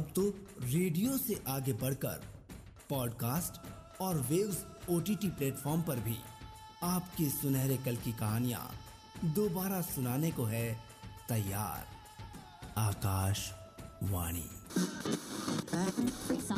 अब तो रेडियो से आगे बढ़कर पॉडकास्ट और वेव्स ओटीटी प्लेटफॉर्म पर भी आपके सुनहरे कल की कहानियां दोबारा सुनाने को है तैयार। आकाशवाणी।